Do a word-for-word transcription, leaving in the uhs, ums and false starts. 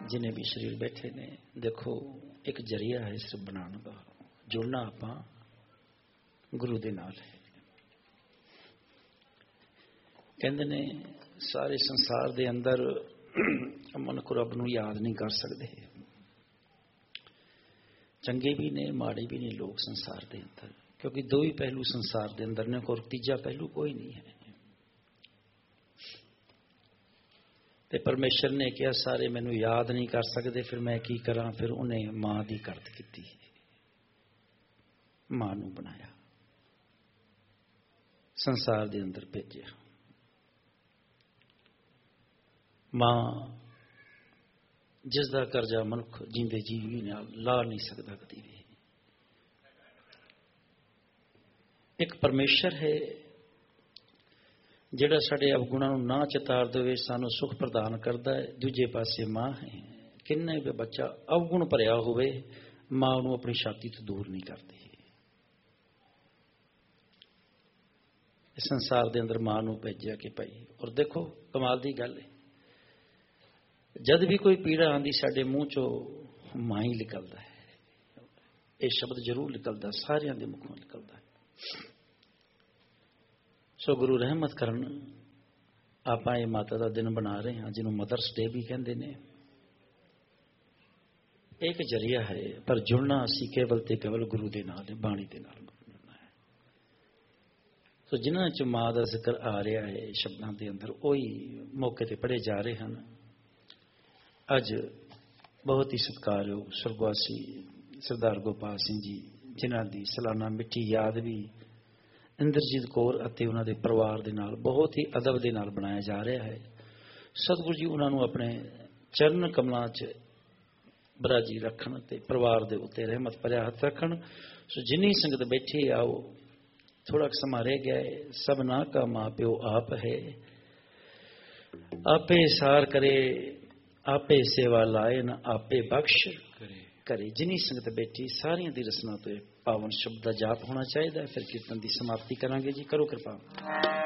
जिन्हें भी शरीर बैठे ने, देखो एक जरिया है सिर्फ बनाने का, जुड़ना आपां गुरु दे नाल है। कहंदे ने सारे संसार दे अंदर अमन को रब नूं याद नहीं कर सकते, चंगे भी ने माड़े भी ने लोग संसार दे अंदर, क्योंकि दो ही पहलू संसार दे अंदर ने, और तीजा पहलू कोई नहीं है। ते परमेश्वर ने कहा सारे मैनू याद नहीं कर सकते, फिर मैं की करा? फिर उन्हें मां की करत की, मां नू बनाया, संसार दे अंदर भेजा। मां जिसका करजा मनुख जींदे जीवी नाल ला नहीं सकता कदी भी। एक परमेश्वर है जिहड़ा साडे अवगुणां नूं ना चितारदे होए सानू सुख प्रदान करदा है। दूजे पासे मां है, किन्ना भी बच्चा अवगुण भरिया होवे मां नूं अपनी छाती तो दूर नहीं करदी। इस संसार दे अंदर मां नूं भेजिया कि भाई, और देखो कमाल दी गल है, जद भी कोई पीड़ा आंदी साडे मूँह चों मां ही निकलदा है। ये शब्द जरूर निकलदा, सारियां दे मुखों निकलदा है। सो गुरु रहमत करन, आपां ये माता दा दिन बना रहे हैं जिन्हों मदर्स डे भी कहंदे ने। एक जरिया है, पर जुड़ना असी केवल ते केवल गुरु दे नाल, बाणी दे नाल जुड़ना है। सो जिन्हां च मां दा जिक्र आ रहा है शब्दां दे अंदर, ओही मौके ते पढ़े जा रहे हैं। अज बहुत ही सत्कारयोग सुरगवासी सरदार गोपाल सिंह जी, जिन्हां दी सालाना मिठी याद भी इंद्रजीत कौर अते उन्हां दे परिवार दे नाल बहुत ही अदब दे नाल बनाया जा रहा है। सतगुरु जी उन्हां नूं अपने चरण कमलां च बराजी रखण ते परिवार दे उत्ते रहमत भरिया हथ रखण। सो जिन्नी संगत बैठी आओ, थोड़ा समा रह गया है। सबना का मां प्यो आप है, आपे सार करे, आपे सेवा लाए न आपे बख्श करे करे। जिन्नी संगत बैठी सारियां दी रसना तो पावन शब्द का जाप होना चाहिए। फिर कीर्तन की समाप्ति करांगे जी, करो कृपा।